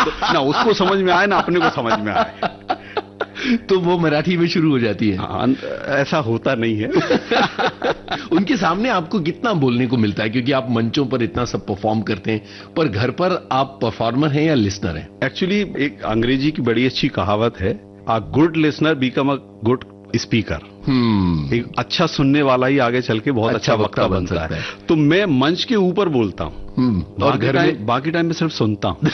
ना उसको समझ में आए ना अपने को समझ में आए। तो वो मराठी में शुरू हो जाती है। हाँ, ऐसा होता नहीं है। उनके सामने आपको कितना बोलने को मिलता है, क्योंकि आप मंचों पर इतना सब परफॉर्म करते हैं, पर घर पर आप परफॉर्मर हैं या लिसनर हैं? एक्चुअली एक अंग्रेजी की बड़ी अच्छी कहावत है, a good listener become a good speaker. एक अच्छा सुनने वाला ही आगे चल के बहुत अच्छा वक्ता बन सकता है। तो मैं मंच के ऊपर बोलता हूँ और बाकी टाइम में सिर्फ सुनता हूँ।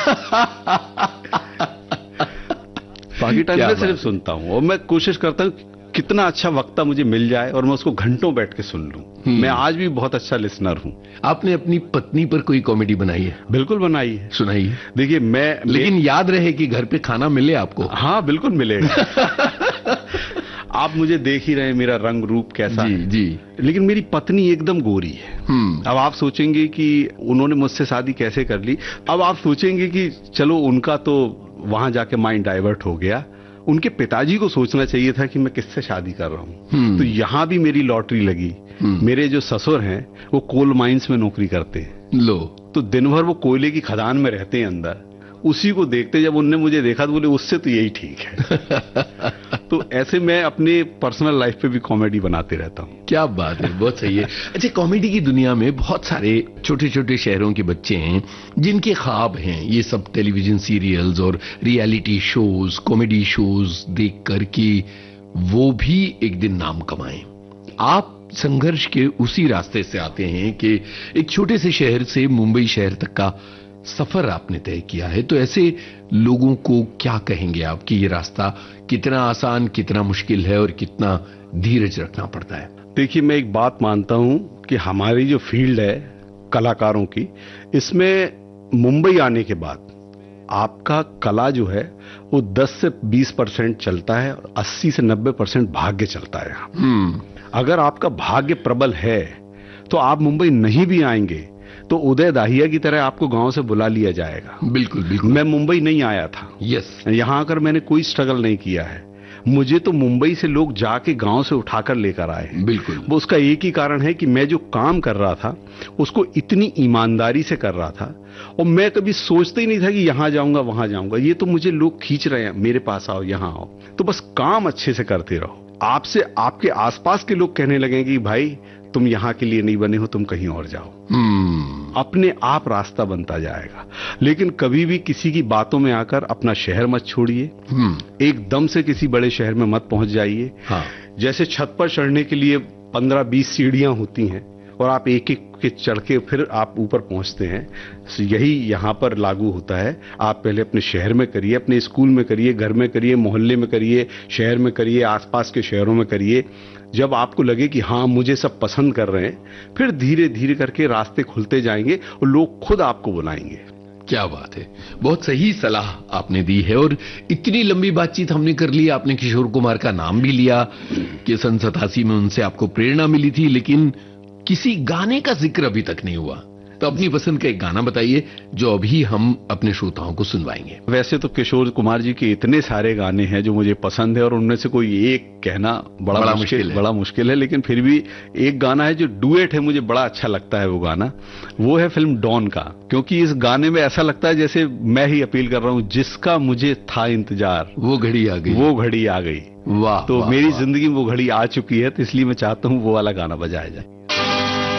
बाकी टाइम में सिर्फ सुनता हूँ और मैं कोशिश करता हूँ कितना अच्छा वक्ता मुझे मिल जाए और मैं उसको घंटों बैठ के सुन लूं। मैं आज भी बहुत अच्छा लिसनर हूँ। आपने अपनी पत्नी पर कोई कॉमेडी बनाई है? बिल्कुल बनाई है। सुनाइए। देखिए लेकिन याद रहे कि घर पे खाना मिले आपको। हाँ बिल्कुल मिलेगा। आप मुझे देख ही रहे हैं मेरा रंग रूप कैसा है। जी। लेकिन मेरी पत्नी एकदम गोरी है। अब आप सोचेंगे कि उन्होंने मुझसे शादी कैसे कर ली। अब आप सोचेंगे कि चलो उनका तो वहां जाके माइंड डाइवर्ट हो गया, उनके पिताजी को सोचना चाहिए था कि मैं किससे शादी कर रहा हूँ। तो यहाँ भी मेरी लॉटरी लगी। मेरे जो ससुर हैं वो कोल माइंस में नौकरी करते हैं। लो, तो दिन भर वो कोयले की खदान में रहते हैं अंदर। उसी को देखते जब उनने मुझे देखा तो बोले उससे तो यही ठीक है। तो ऐसे मैं अपने पर्सनल लाइफ पे भी कॉमेडी बनाते रहता हूँ। क्या बात है, बहुत सही है। अच्छा, कॉमेडी की दुनिया में बहुत सारे छोटे छोटे शहरों के बच्चे हैं जिनके ख्वाब हैं ये सब टेलीविजन सीरियल्स और रियलिटी शोज, कॉमेडी शोज देख कर कि वो भी एक दिन नाम कमाएं। आप संघर्ष के उसी रास्ते से आते हैं कि एक छोटे से शहर से मुंबई शहर तक का सफर आपने तय किया है, तो ऐसे लोगों को क्या कहेंगे आप कि ये रास्ता कितना आसान, कितना मुश्किल है और कितना धीरज रखना पड़ता है? देखिए, मैं एक बात मानता हूं कि हमारी जो फील्ड है कलाकारों की, इसमें मुंबई आने के बाद आपका कला जो है वो 10 से 20% चलता है और 80 से 90% भाग्य चलता है। अगर आपका भाग्य प्रबल है तो आप मुंबई नहीं भी आएंगे तो उदय दाहिया की तरह आपको गांव से बुला लिया जाएगा। बिल्कुल बिल्कुल। मैं मुंबई नहीं आया था। यस। यहां आकर मैंने कोई स्ट्रगल नहीं किया है। मुझे तो मुंबई से लोग जाके गांव से उठाकर लेकर आए हैं। बिल्कुल। वो उसका एक ही कारण है कि मैं जो काम कर रहा था उसको इतनी ईमानदारी से कर रहा था और मैं कभी सोचता ही नहीं था कि यहां जाऊंगा वहां जाऊंगा। ये तो मुझे लोग खींच रहे हैं, मेरे पास आओ, यहां आओ। तो बस काम अच्छे से करते रहो। आपसे आपके आसपास के लोग कहने लगेंगे कि भाई तुम यहां के लिए नहीं बने हो, तुम कहीं और जाओ। अपने आप रास्ता बनता जाएगा। लेकिन कभी भी किसी की बातों में आकर अपना शहर मत छोड़िए। एकदम से किसी बड़े शहर में मत पहुंच जाइए। हाँ। जैसे छत पर चढ़ने के लिए 15-20 सीढ़ियां होती हैं और आप एक एक के चढ़ के फिर आप ऊपर पहुंचते हैं, यही यहां पर लागू होता है। आप पहले अपने शहर में करिए, अपने स्कूल में करिए, घर में करिए, मोहल्ले में करिए, शहर में करिए, आसपास के शहरों में करिए। जब आपको लगे कि हाँ मुझे सब पसंद कर रहे हैं, फिर धीरे धीरे करके रास्ते खुलते जाएंगे और लोग खुद आपको बुलाएंगे। क्या बात है, बहुत सही सलाह आपने दी है। और इतनी लंबी बातचीत हमने कर ली, आपने किशोर कुमार का नाम भी लिया कि सन 87 में उनसे आपको प्रेरणा मिली थी, लेकिन किसी गाने का जिक्र अभी तक नहीं हुआ। तो अपनी पसंद का एक गाना बताइए जो अभी हम अपने श्रोताओं को सुनवाएंगे। वैसे तो किशोर कुमार जी के इतने सारे गाने हैं जो मुझे पसंद है और उनमें से कोई एक कहना बड़ा मुश्किल है। लेकिन फिर भी एक गाना है जो डुएट है, मुझे बड़ा अच्छा लगता है। वो गाना वो है फिल्म डॉन का, क्योंकि इस गाने में ऐसा लगता है जैसे मैं ही अपील कर रहा हूँ, जिसका मुझे था इंतजार वो घड़ी आ गई, वो घड़ी आ गई। वाह। तो मेरी जिंदगी में वो घड़ी आ चुकी है, तो इसलिए मैं चाहता हूँ वो वाला गाना बजाया जाए।